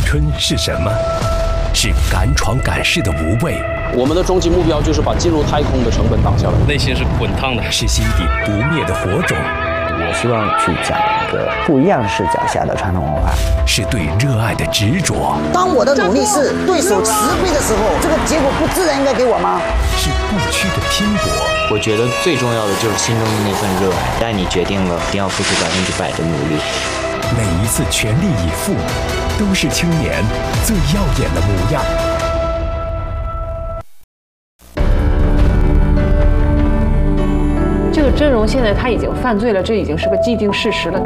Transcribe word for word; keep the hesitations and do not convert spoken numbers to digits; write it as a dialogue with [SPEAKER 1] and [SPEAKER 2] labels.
[SPEAKER 1] 春是什么？是敢闯敢试的无畏。
[SPEAKER 2] 我们的终极目标就是把进入太空的成本挡下来。
[SPEAKER 3] 内心是滚烫的，
[SPEAKER 1] 是心底不灭的火种。
[SPEAKER 4] 我希望去讲一个不一样视角下的传统文化，
[SPEAKER 1] 是对热爱的执着。
[SPEAKER 5] 当我的努力是对手十倍的时候，这个结果不自然应该给我吗？
[SPEAKER 1] 是不屈的拼搏。
[SPEAKER 6] 我觉得最重要的就是心中的那份热爱，但你决定了一定要付出百分之百的努力。
[SPEAKER 1] 每一次全力以赴，都是青年最耀眼的模样。
[SPEAKER 7] 这个真容现在他已经犯罪了，这已经是个既定事实了。